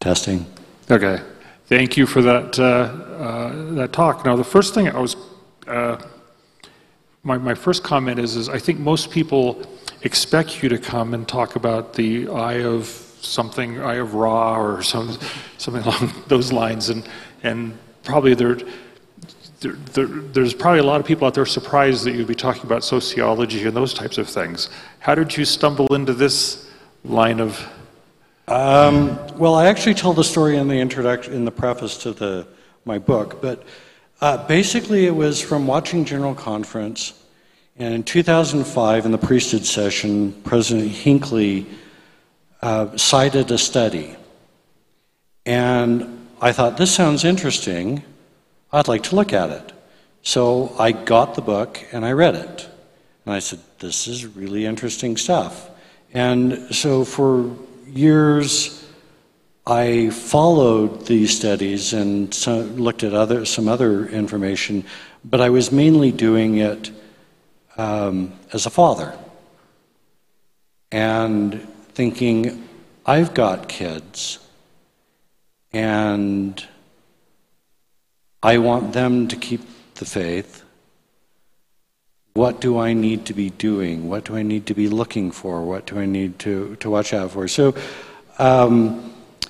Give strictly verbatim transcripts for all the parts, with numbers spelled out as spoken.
Testing. Okay. Thank you for that, uh, uh, that talk. Now, the first thing I was, uh, my, my first comment is, is I think most people expect you to come and talk about the eye of something, eye of Ra, or some, something along those lines, and, and probably there, there, there, there's probably a lot of people out there surprised that you'd be talking about sociology and those types of things. How did you stumble into this line of... Um, well, I actually tell the story in the introduction, in the preface to the my book, but uh, basically it was from watching General Conference, and in two thousand five, in the priesthood session, President Hinckley uh, cited a study, and I thought, this sounds interesting, I'd like to look at it. So I got the book and I read it, and I said, this is really interesting stuff. And so for years, I followed these studies and so looked at other some other information, but I was mainly doing it um, as a father and thinking, I've got kids and I want them to keep the faith. What do I need to be doing? What do I need to be looking for? What do I need to, to watch out for? So, um,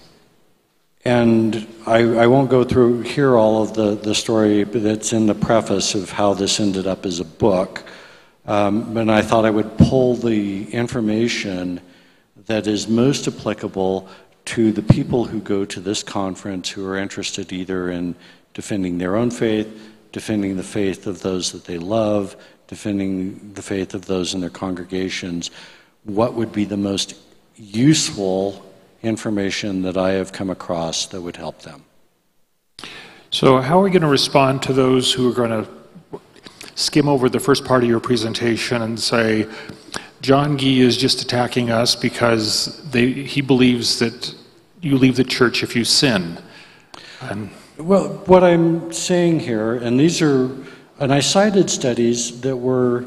and I, I won't go through here all of the, the story that's in the preface of how this ended up as a book, um, but I thought I would pull the information that is most applicable to the people who go to this conference who are interested either in defending their own faith, defending the faith of those that they love, defending the faith of those in their congregations. What would be the most useful information that I have come across that would help them? So how are we going to respond to those who are going to skim over the first part of your presentation and say, John Gee is just attacking us because they, he believes that you leave the church if you sin? And well, what I'm saying here, and these are, and I cited studies that were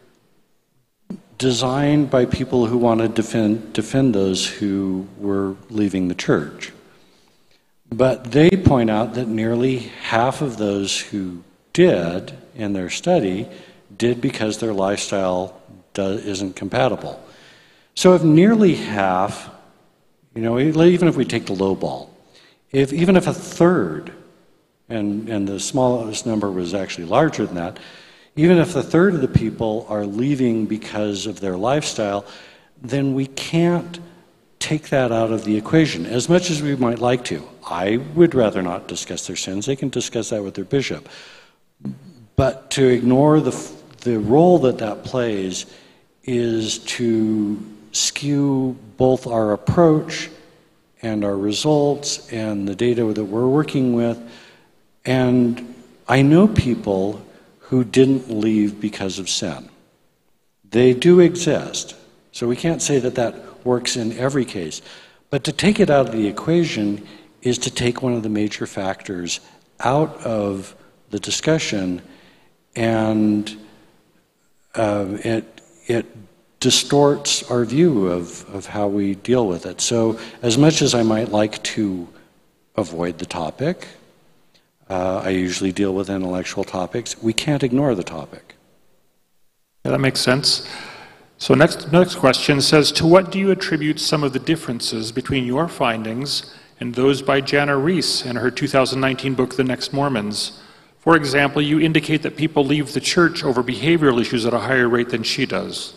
designed by people who want to defend, defend those who were leaving the church. But they point out that nearly half of those who did in their study did because their lifestyle does, isn't compatible. So if nearly half, you know, even if we take the low ball, if, even if a third, and, and the smallest number was actually larger than that, even if a third of the people are leaving because of their lifestyle, then we can't take that out of the equation, as much as we might like to. I would rather not discuss their sins. They can discuss that with their bishop. But to ignore the, the role that that plays is to skew both our approach and our results and the data that we're working with. And I know people who didn't leave because of sin. They do exist. So we can't say that that works in every case. But to take it out of the equation is to take one of the major factors out of the discussion, and uh, it, it distorts our view of, of how we deal with it. So as much as I might like to avoid the topic, Uh, I usually deal with intellectual topics. We can't ignore the topic. Yeah, that makes sense. So next, next question says, to what do you attribute some of the differences between your findings and those by Jana Rees in her two thousand nineteen book, The Next Mormons? For example, you indicate that people leave the church over behavioral issues at a higher rate than she does.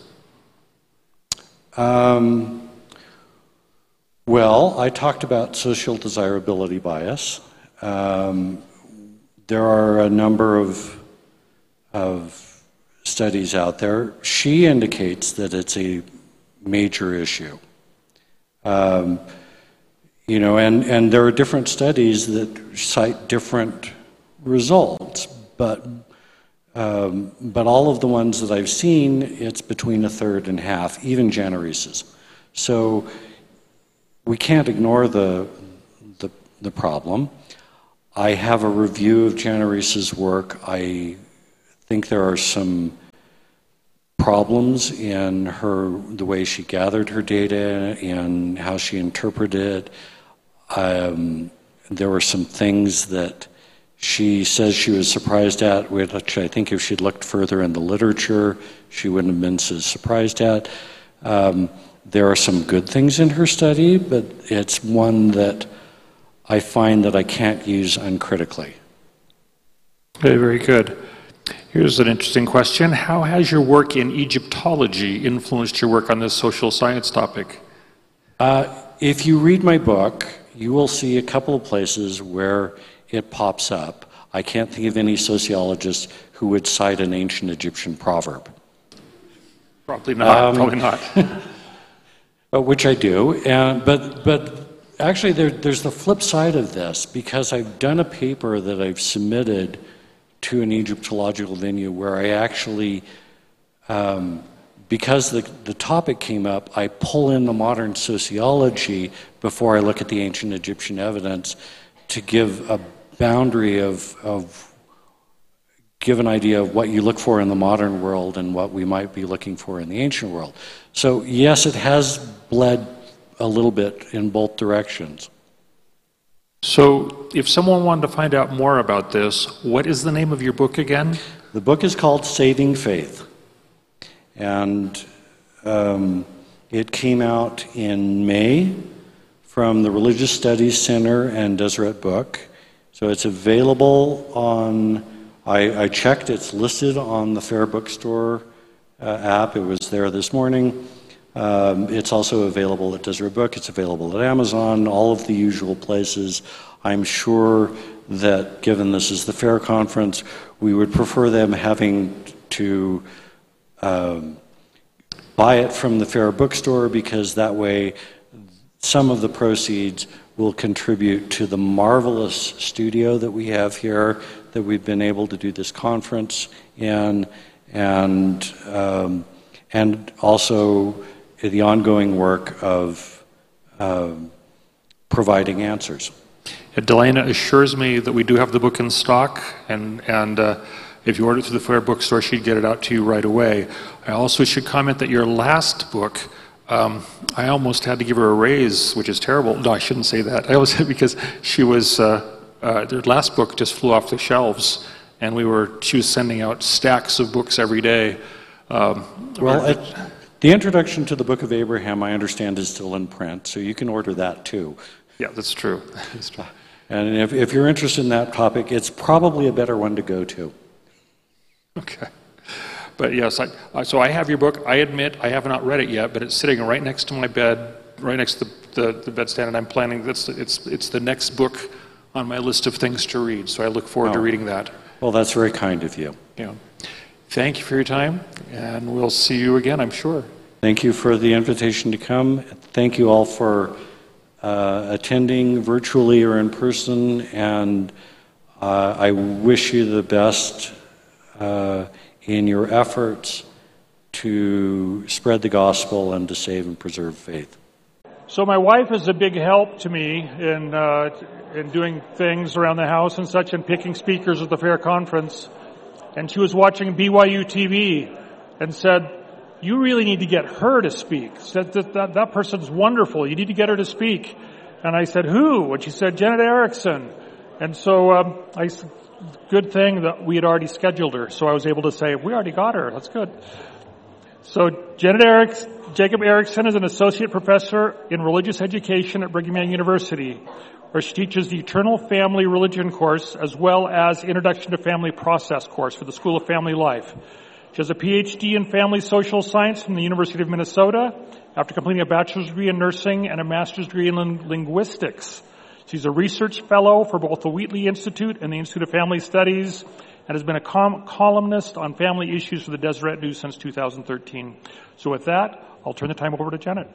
Um, well, I talked about social desirability bias. Um, There are a number of, of studies out there. She indicates that it's a major issue. Um, you know, and, and there are different studies that cite different results, but, um, but all of the ones that I've seen, it's between a third and half, even Jana Rees's. So we can't ignore the, the, the problem. I have a review of Jana Rees's work. I think there are some problems in her, the way she gathered her data and how she interpreted it. um, there were some things that she says she was surprised at, which I think if she'd looked further in the literature, she wouldn't have been so surprised at. Um, there are some good things in her study, but it's one that I find that I can't use uncritically. Very, very good. Here's an interesting question. How has your work in Egyptology influenced your work on this social science topic? Uh, if you read my book, you will see a couple of places where it pops up. I can't think of any sociologist who would cite an ancient Egyptian proverb. Probably not, um, probably not. But which I do. And, but, but actually there, there's the flip side of this, because I've done a paper that I've submitted to an Egyptological venue where I actually, um, because the, the topic came up, I pull in the modern sociology before I look at the ancient Egyptian evidence to give a boundary of, of give an idea of what you look for in the modern world and what we might be looking for in the ancient world. So yes, it has bled a little bit in both directions. So if someone wanted to find out more about this, what is the name of your book again? The book is called Saving Faith. And um, it came out in May from the Religious Studies Center and Deseret Book. So it's available on, I, I checked, it's listed on the Fair Bookstore uh, app. It was there this morning. Um, it's also available at Deseret Book. It's available at Amazon, all of the usual places. I'm sure that given this is the Fair Conference, we would prefer them having to um, buy it from the Fair Bookstore, because that way some of the proceeds will contribute to the marvelous studio that we have here that we've been able to do this conference in, and, um, and also the ongoing work of uh, providing answers. Delana assures me that we do have the book in stock, and, and uh, if you order it through the Fair Bookstore, she'd get it out to you right away. I also should comment that your last book, um, I almost had to give her a raise, which is terrible. No, I shouldn't say that. I always because she was, uh, uh, their last book just flew off the shelves, and we were, she was sending out stacks of books every day. Um, well, it, the introduction to the Book of Abraham, I understand, is still in print, so you can order that too. Yeah, that's true. That's true. And if, if you're interested in that topic, it's probably a better one to go to. Okay. But yes, I, I, so I have your book. I admit I have not read it yet, but it's sitting right next to my bed, right next to the, the, the bedstand, and I'm planning, that's, it's, it's the next book on my list of things to read, so I look forward oh. to reading that. Well, that's very kind of you. Yeah. Thank you for your time, and we'll see you again, I'm sure. Thank you for the invitation to come. Thank you all for uh, attending virtually or in person, and uh, I wish you the best uh, in your efforts to spread the gospel and to save and preserve faith. So my wife is a big help to me in uh, in doing things around the house and such, and picking speakers at the Fair Conference. And she was watching B Y U T V and said, "You really need to get her to speak." Said that, that that person's wonderful. You need to get her to speak. And I said, "Who?" And she said, "Janet Erickson." And so um, I said, good thing that we had already scheduled her. So I was able to say, "We already got her. That's good." So Janet Erickson, Jacob Erickson is an associate professor in religious education at Brigham Young University, where she teaches the Eternal Family Religion course as well as Introduction to Family Process course for the School of Family Life. She has a P H D in Family Social Science from the University of Minnesota after completing a bachelor's degree in nursing and a master's degree in ling- linguistics. She's a research fellow for both the Wheatley Institute and the Institute of Family Studies, and has been a com- columnist on family issues for the Deseret News since two thousand thirteen. So with that, I'll turn the time over to Janet.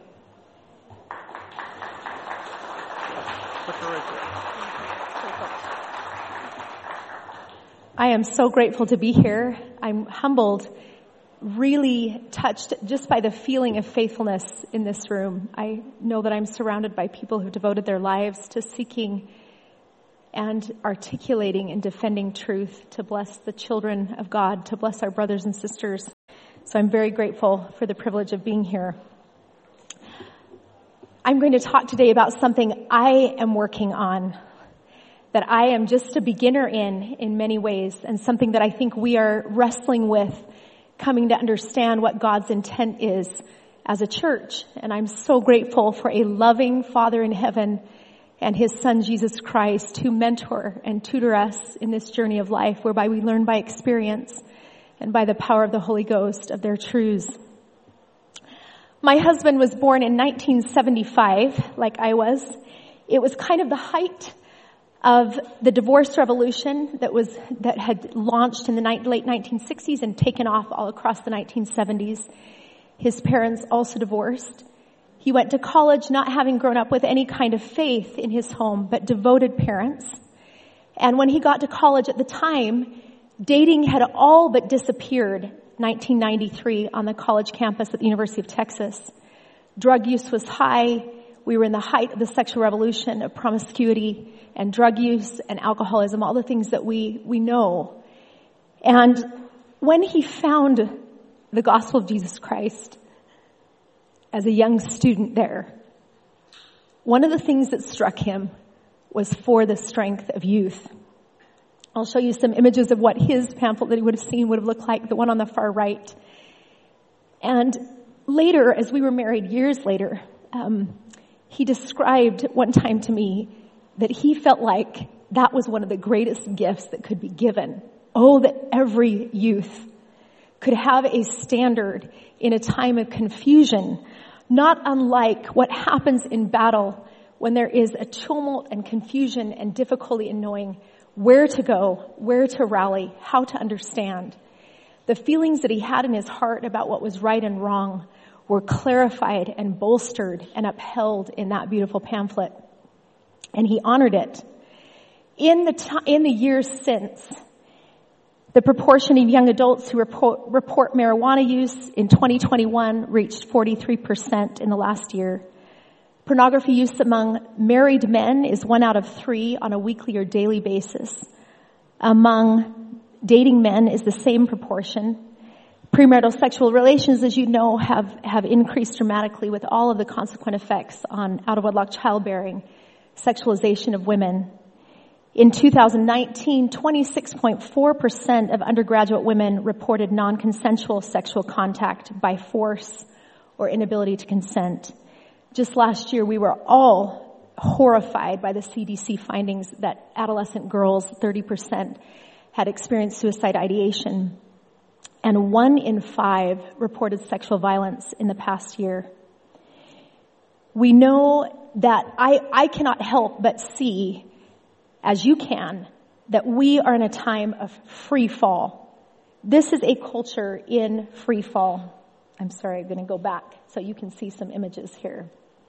I am so grateful to be here. I'm humbled, really touched just by the feeling of faithfulness in this room. I know that I'm surrounded by people who devoted their lives to seeking and articulating and defending truth to bless the children of God, to bless our brothers and sisters. So I'm very grateful for the privilege of being here. I'm going to talk today about something I am working on, that I am just a beginner in, in many ways, and something that I think we are wrestling with, coming to understand what God's intent is as a church. And I'm so grateful for a loving Father in heaven and His Son, Jesus Christ, who mentor and tutor us in this journey of life, whereby we learn by experience and by the power of the Holy Ghost of their truths. My husband was born in nineteen seventy-five, like I was. It was kind of the height of the divorce revolution that was that had launched in the ni- late nineteen sixties and taken off all across the nineteen seventies. His parents also divorced. He went to college not having grown up with any kind of faith in his home, but devoted parents. And when he got to college at the time, dating had all but disappeared. nineteen ninety-three on the college campus at the University of Texas. Drug use was high. We were in the height of the sexual revolution of promiscuity and drug use and alcoholism, all the things that we, we know. And when he found the gospel of Jesus Christ as a young student there, one of the things that struck him was For the Strength of Youth. I'll show you some images of what his pamphlet that he would have seen would have looked like, the one on the far right. And later, as we were married years later, um, he described one time to me that he felt like that was one of the greatest gifts that could be given. Oh, that every youth could have a standard in a time of confusion, not unlike what happens in battle when there is a tumult and confusion and difficulty in knowing where to go, where to rally, how to understand. The feelings that he had in his heart about what was right and wrong were clarified and bolstered and upheld in that beautiful pamphlet. And he honored it. In the t- in the years since, the proportion of young adults who report, report marijuana use in twenty twenty-one reached forty-three percent in the last year. Pornography use among married men is one out of three on a weekly or daily basis. Among dating men is the same proportion. Premarital sexual relations, as you know, have, have increased dramatically with all of the consequent effects on out-of-wedlock childbearing, sexualization of women. In two thousand nineteen, twenty-six point four percent of undergraduate women reported non-consensual sexual contact by force or inability to consent. Just last year, we were all horrified by the C D C findings that adolescent girls, thirty percent, had experienced suicide ideation, and one in five reported sexual violence in the past year. We know that I, I cannot help but see, as you can, that we are in a time of free fall. This is a culture in free fall. I'm sorry, I'm going to go back so you can see some images here.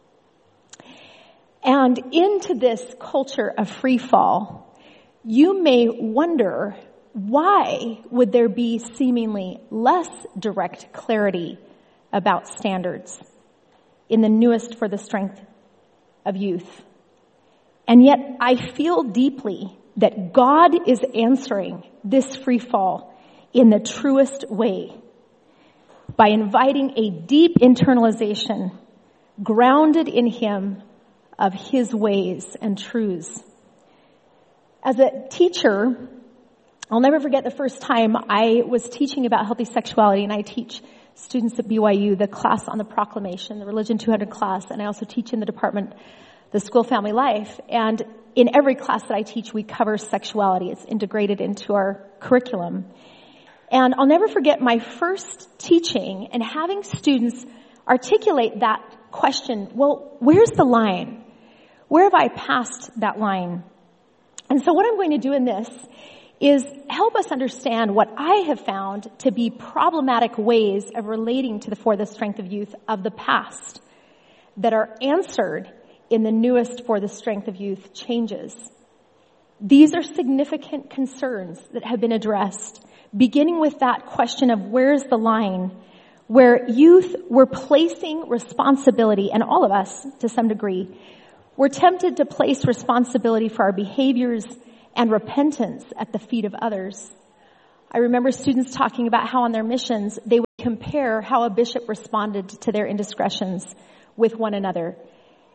And into this culture of free fall, you may wonder, why would there be seemingly less direct clarity about standards in the newest For the Strength of Youth? And yet I feel deeply that God is answering this free fall in the truest way by inviting a deep internalization grounded in Him of His ways and truths. As a teacher, I'll never forget the first time I was teaching about healthy sexuality, and I teach students at B Y U the class on the proclamation, the Religion two hundred class, and I also teach in the department, the School of Family Life. And in every class that I teach, we cover sexuality. It's integrated into our curriculum. And I'll never forget my first teaching and having students articulate that question, well, where's the line? Where have I passed that line? And so what I'm going to do in this is help us understand what I have found to be problematic ways of relating to the For the Strength of Youth of the past that are answered in the newest For the Strength of Youth changes. These are significant concerns that have been addressed, beginning with that question of where's the line, where youth were placing responsibility, and all of us to some degree, we're tempted to place responsibility for our behaviors and repentance at the feet of others. I remember students talking about how on their missions they would compare how a bishop responded to their indiscretions with one another.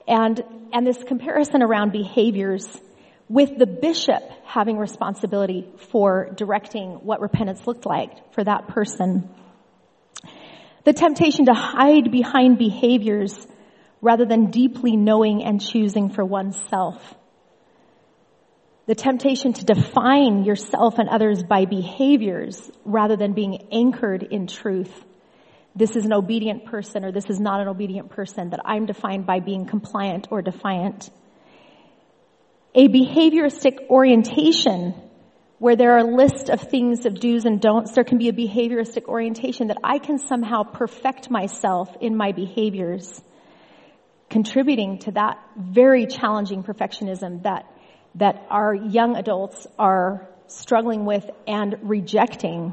And, and this comparison around behaviors with the bishop having responsibility for directing what repentance looked like for that person. The temptation to hide behind behaviors rather than deeply knowing and choosing for oneself. The temptation to define yourself and others by behaviors rather than being anchored in truth. This is an obedient person, or this is not an obedient person, that I'm defined by being compliant or defiant. A behavioristic orientation where there are a list of things of do's and don'ts. There can be a behavioristic orientation that I can somehow perfect myself in my behaviors, contributing to that very challenging perfectionism that that our young adults are struggling with and rejecting.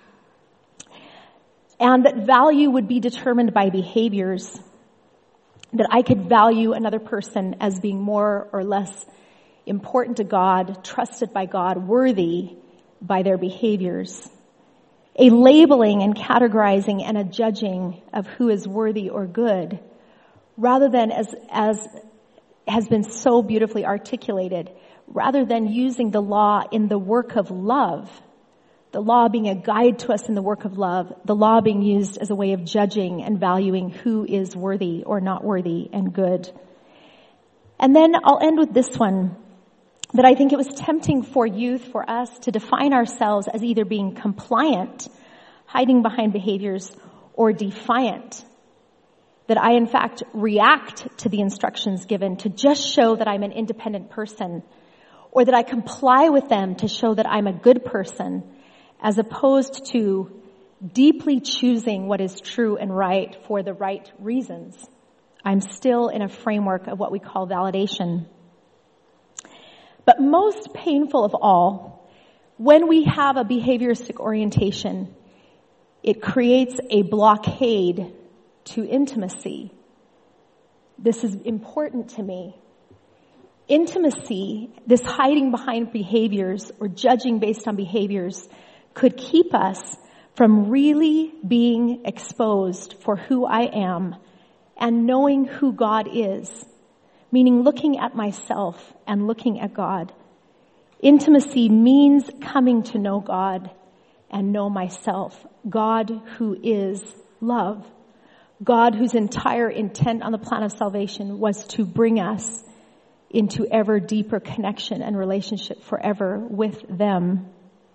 And that value would be determined by behaviors, that I could value another person as being more or less important to God, trusted by God, worthy by their behaviors. A labeling and categorizing and a judging of who is worthy or good, rather than, as, as has been so beautifully articulated, rather than using the law in the work of love, the law being a guide to us in the work of love, the law being used as a way of judging and valuing who is worthy or not worthy and good. And then I'll end with this one, that I think it was tempting for youth, for us, to define ourselves as either being compliant, hiding behind behaviors, or defiant. That I, in fact, react to the instructions given to just show that I'm an independent person, or that I comply with them to show that I'm a good person, as opposed to deeply choosing what is true and right for the right reasons. I'm still in a framework of what we call validation. But most painful of all, when we have a behavioristic orientation, it creates a blockade to intimacy. This is important to me. Intimacy, this hiding behind behaviors or judging based on behaviors, could keep us from really being exposed for who I am and knowing who God is, meaning looking at myself and looking at God. Intimacy means coming to know God and know myself. God who is love. God whose entire intent on the plan of salvation was to bring us into ever deeper connection and relationship forever with them.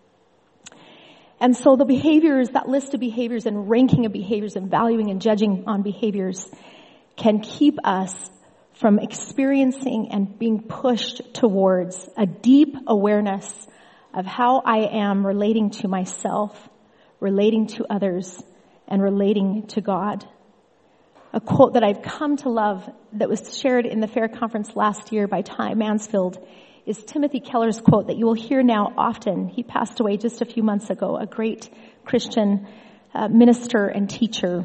And so the behaviors, that list of behaviors and ranking of behaviors and valuing and judging on behaviors can keep us from experiencing and being pushed towards a deep awareness of how I am relating to myself, relating to others, and relating to God. A quote that I've come to love that was shared in the Fair Conference last year by Ty Mansfield is Timothy Keller's quote that you will hear now often. He passed away just a few months ago, a great Christian uh, minister and teacher.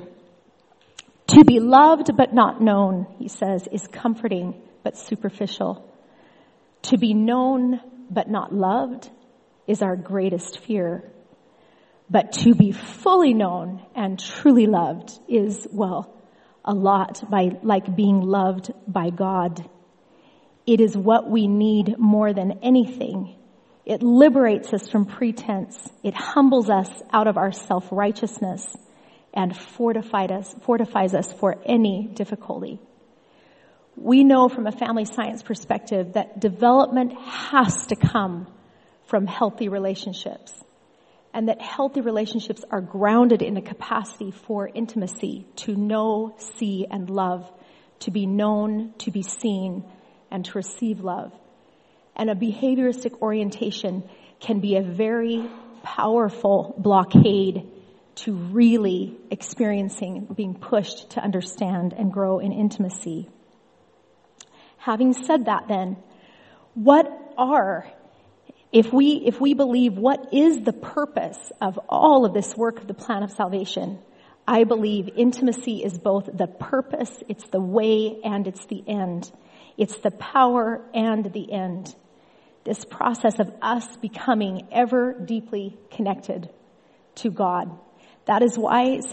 To be loved but not known, he says, is comforting but superficial. To be known but not loved is our greatest fear. But to be fully known and truly loved is, well, a lot by like being loved by God. It is what we need more than anything. It liberates us from pretense. It humbles us out of our self-righteousness and fortified us, fortifies us for any difficulty. We know from a family science perspective that development has to come from healthy relationships, and that healthy relationships are grounded in a capacity for intimacy, to know, see, and love, to be known, to be seen, and to receive love. And a behavioristic orientation can be a very powerful blockade to really experiencing, being pushed to understand and grow in intimacy. Having said that then, what are, if we, if we believe what is the purpose of all of this work of the plan of salvation, I believe intimacy is both the purpose, it's the way, and it's the end. It's the power and the end. This process of us becoming ever deeply connected to God. That is why